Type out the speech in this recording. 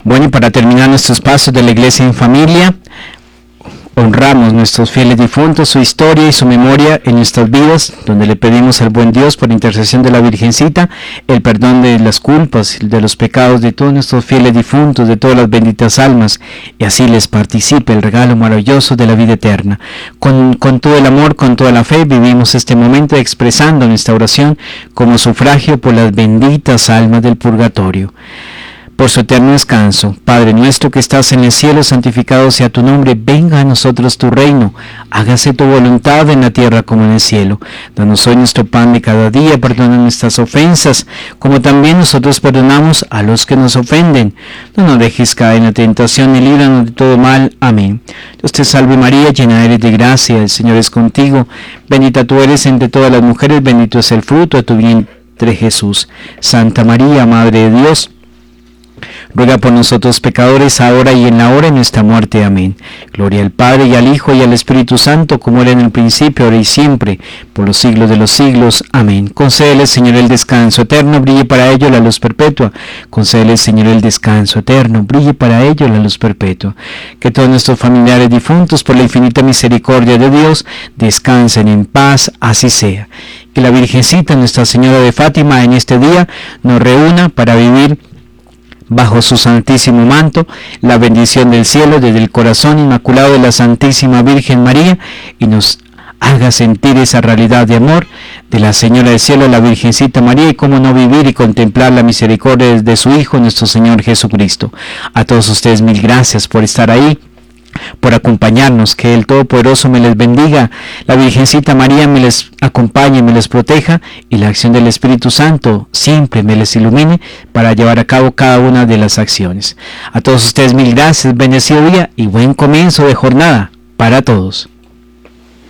Bueno, y para terminar nuestro espacio de la Iglesia en Familia, honramos nuestros fieles difuntos, su historia y su memoria en nuestras vidas, donde le pedimos al buen Dios, por intercesión de la Virgencita, el perdón de las culpas, de los pecados de todos nuestros fieles difuntos, de todas las benditas almas, y así les participe el regalo maravilloso de la vida eterna. Con todo el amor, con toda la fe, vivimos este momento expresando nuestra oración como sufragio por las benditas almas del purgatorio. Por su eterno descanso, Padre nuestro que estás en el cielo, santificado sea tu nombre, venga a nosotros tu reino, hágase tu voluntad en la tierra como en el cielo. Danos hoy nuestro pan de cada día, perdona nuestras ofensas, como también nosotros perdonamos a los que nos ofenden. No nos dejes caer en la tentación y líbranos de todo mal. Amén. Dios te salve María, llena eres de gracia, el Señor es contigo, bendita tú eres entre todas las mujeres, bendito es el fruto de tu vientre Jesús. Santa María, Madre de Dios, ruega por nosotros pecadores, ahora y en la hora de nuestra muerte. Amén. Gloria al Padre, y al Hijo, y al Espíritu Santo, como era en el principio, ahora y siempre, por los siglos de los siglos. Amén. Concédele, Señor, el descanso eterno, brille para ello la luz perpetua. Concédele, Señor, el descanso eterno, brille para ello la luz perpetua. Que todos nuestros familiares difuntos, por la infinita misericordia de Dios, descansen en paz, así sea. Que la Virgencita, Nuestra Señora de Fátima, en este día, nos reúna para vivir bajo su santísimo manto, la bendición del cielo desde el corazón inmaculado de la Santísima Virgen María, y nos haga sentir esa realidad de amor de la Señora del Cielo, la Virgencita María, y cómo no vivir y contemplar la misericordia de su Hijo, nuestro Señor Jesucristo. A todos ustedes mil gracias por estar ahí, por acompañarnos. Que el Todopoderoso me les bendiga, la Virgencita María me les acompañe, me les proteja, y la acción del Espíritu Santo siempre me les ilumine para llevar a cabo cada una de las acciones. A todos ustedes mil gracias, bendecido día y buen comienzo de jornada para todos.